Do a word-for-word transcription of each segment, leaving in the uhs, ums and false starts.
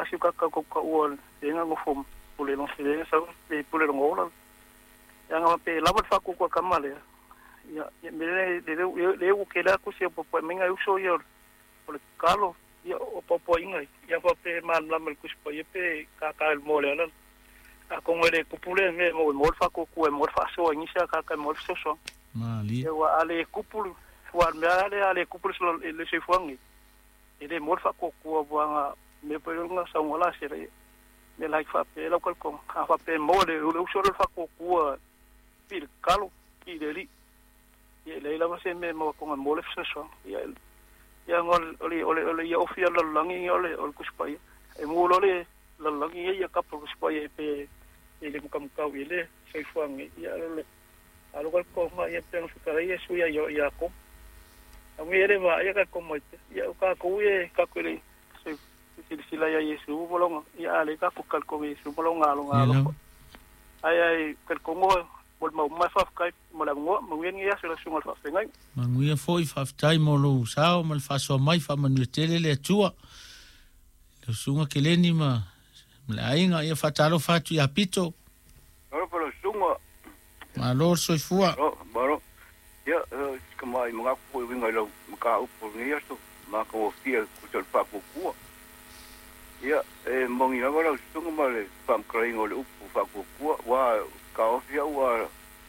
si ka ka ko ka o e nga ngo fom pule no se le sa e pule no ngola ya nga pe la fa ko ko kamale ya me le le le o ke la ku se po po menga uso yo por calo ya o po po inga ya pa pe man la mal ku po ye pe ka ka el mole ala a con ele ku pule me mo mo fa ko ku mo fa so ni sa ka ka mo so so mali ya wa ale ku pulu wa me ale ale ku pulu le se fuangi ele mo fa ko ku wa me pe nga sa ngola se re me la fa pe la ko ko ka fa pe mo le u so fa ko ku pil calo y de li y le la se me mo con mo le so so ya ya ngol oli oli oli ya ofia la langi ole ol kuspai e mo le la langi ya ka pro kuspai pe ele kam ka wile sai fuang ya le alo ko ma ya pe no ka ya su ya yo ya ko a mi ele va ya ka ko mo ya ka ko ye ka ko le se si si la ya yesu bolong ya le ka ko kal ko yesu bolong alo alo ai ai kal ko mo bol ma ma fa kai mo la ngo mo yen ya se la sunga fa ngai manguia foi fa tai mo lo sao mal fa so mai fa manu tele le tua lo sunga ke le ni ma la inga ia fa talo fa tu ya pito ora por sunga ma lo so fua ro baro ya como ai mga ko winga lo ka upo ni yaso ma ko fia ku tol fa ku ku ya e mongi na gora sunga male fam crying ole upo fa ku ku wa ka ofia wa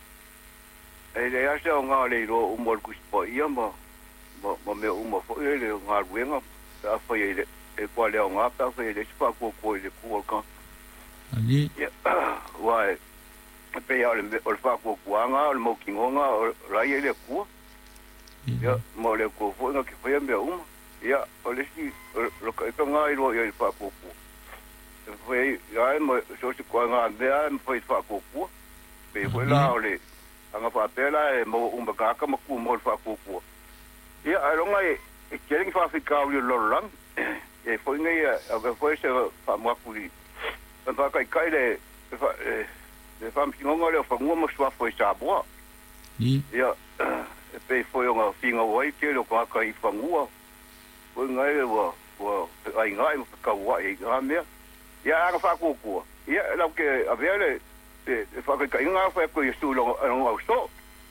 e le asa nga le ro umor ku spo ia mo mo me umo fo ele nga ruenga ta fo ele e kwa le nga ta fo ele spa ku ku ele ku ka ali wa pe ya le o fa ku ku nga mo kingo nga ra ele ku ya mo le ku fo nga ki fo me umo ya o le si ro ka nga ro ya fa ku ku fo ya mo so si ku nga de fo fa ku ku pe fo la ole anga fa pela e mo umba ka ka mo mo fa ku ku ia alonga e kering fa fika u lo lang e fo ngai a fo se fa mo ku ri fa ka kai le fa e fa mi ngo le fa ngo mo swa fo sa bo ia e pe fo yo nga finga wai ke lo ka kai fa ngo fo ngai wo wo ai ngai mo ka wa e ga me ia anga fa ku ku ia la ke a vele e fa ka inga fa ko yesu lo no so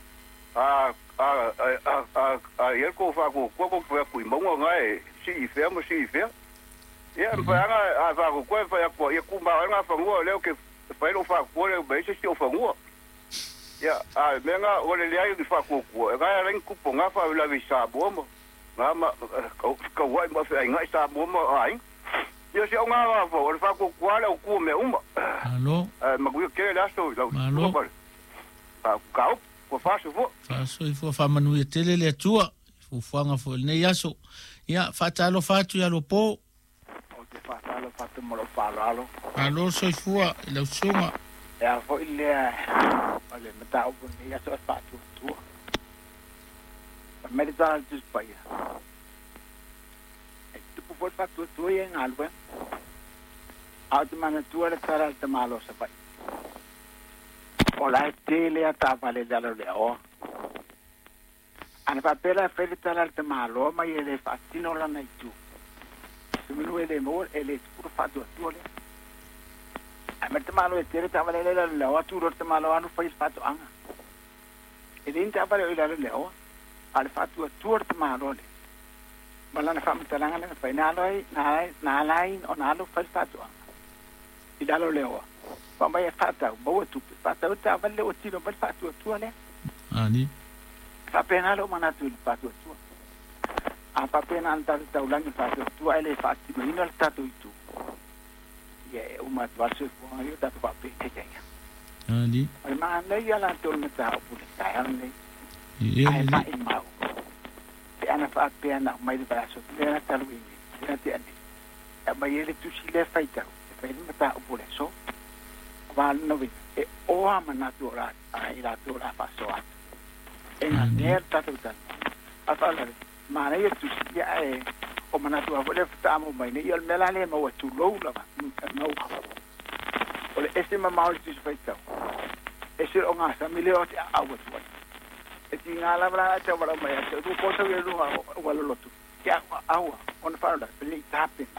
a a a a a ye ko fa ko ko ko fa ko mo nga e si fe mo si fe ye fa nga a fa ko ko fa ko ye ku ma nga fa ngo le ke fa lo fa ko le be si fa ngo ya a me nga o le le ai fa ko ko ga ren ku po nga fa la vi sa bo mo nga ma ko wa mo fa nga sa bo mo ai yo se nga va fo fa ko ko le ku me uma allo eh ma ku ke la so lo pa ka ko fa so fo fa so i fo fa manu tele le tua fo fanga fo ne yaso ya fa talo fa tu ya lo po o te fa talo fa tu mo lo fa lo allo so i fo le sunga ya fo ile ale meta o ni ya so fa tu tu medita tu pa ya tu po fa tu tu en algo Automan tu era para te malo se pai. Ola tele ata vale dalo le o. Ana papela fele tala te malo ma ele fatino la na tu. Se me lo ele mo ele puro fatu tu le. A me te malo e tele ta vale le le o tu ro te malo anu fai fatu anga. E dinta vale le le o. Al fatu tu te malo le. Malana fam talanga le fai na loi na na lain o na lo fai fatu anga. I dalo leo. Pamba ya fata, bawa tu. Fata uta vale o tiro bal fatu tu ale. ani Fa pena lo mana tu fatu tu. Apa pena antar ta ulangi fatu tu ale fati no ino tatu itu. Ye uma vaso ko ayo da pa pe te ya. ani Ai ma ne ya la tol meta o pule ta ya ne. e Ai ma in mau. Pe ana fa pena mai de vaso. Pena talu ni. Pena te ani. Ma yele tu si le faita. Pena mata o pule so. Va no vi e o ama natura ai la tura fa so at. En aner tatu tan. Afala ma ne tu si ya e o manatua vole fitamo mai ne il melale ma o tu lo la no. Ole ese ma mau tu faita. Ese o nga sa milio ti a o tu. E ti ngala bra ta bra mai tu ko to ye lu wa lo tu. Ya agua on fara, le tapin